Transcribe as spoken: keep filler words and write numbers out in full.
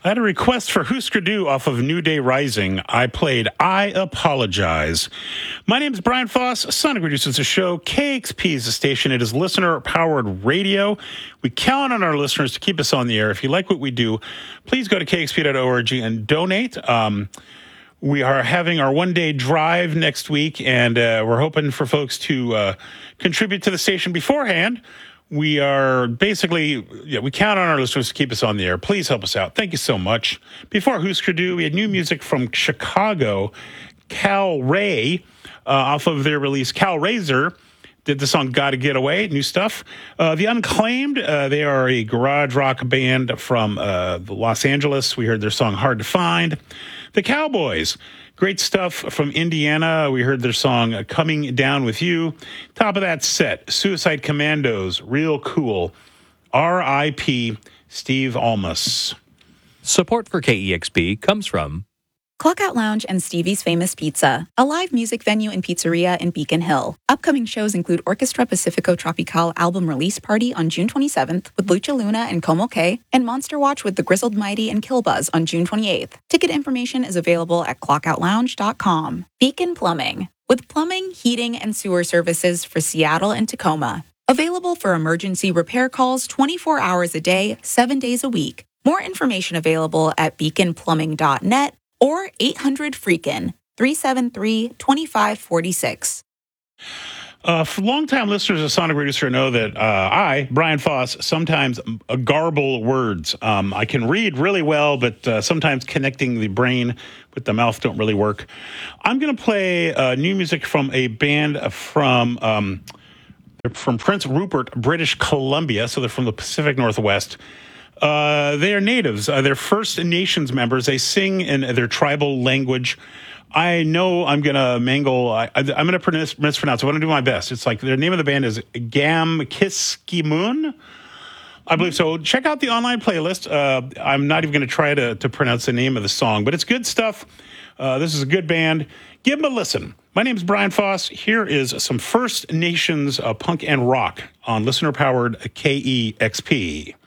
I had a request for Husker Du off of New Day Rising. I played I Apologize. My name is Brian Foss. Sonic produces the show. K X P is the station. It is listener-powered radio. We count on our listeners to keep us on the air. If you like what we do, please go to k x p dot org and donate. Um, we are having our one-day drive next week, and uh, we're hoping for folks to uh, contribute to the station beforehand. We are basically, yeah, we count on our listeners to keep us on the air. Please help us out. Thank you so much. Before Husker Du, we had new music from Chicago. Cal Ray, uh, off of their release, Cal Razor, did the song Gotta Get Away, new stuff. Uh, the Unclaimed, uh, they are a garage rock band from uh, Los Angeles. We heard their song Hard to Find. The Cowboys, great stuff from Indiana. We heard their song Coming Down With You. Top of that set, Suicide Commandos, Real Cool. R I P Steve Almus. Support for K E X P comes from Clockout Lounge and Stevie's Famous Pizza, a live music venue and pizzeria in Beacon Hill. Upcoming shows include Orchestra Pacifico Tropical album release party on June twenty-seventh with Lucha Luna and Como K, and Monster Watch with the Grizzled Mighty and Killbuzz on June twenty-eighth. Ticket information is available at clockout lounge dot com. Beacon Plumbing, with plumbing, heating, and sewer services for Seattle and Tacoma. Available for emergency repair calls twenty-four hours a day, seven days a week. More information available at beacon plumbing dot net or eight hundred freakin, three seven three, two five four six. Uh, for longtime listeners of Sonic Producer know that uh, I, Brian Foss, sometimes uh, garble words. Um, I can read really well, but uh, sometimes connecting the brain with the mouth don't really work. I'm going to play uh, new music from a band from um, they're from Prince Rupert, British Columbia, so they're from the Pacific Northwest. Uh, they are natives. Uh, they're First Nations members. They sing in their tribal language. I know I'm going to mangle. I, I, I'm going to mispronounce. I want to do my best. It's like their name of the band is Gamkiskimun. I believe so. Check out the online playlist. Uh, I'm not even going to try to, to pronounce the name of the song, but it's good stuff. Uh, this is a good band. Give them a listen. My name is Brian Foss. Here is some First Nations uh, punk and rock on listener-powered K E X P.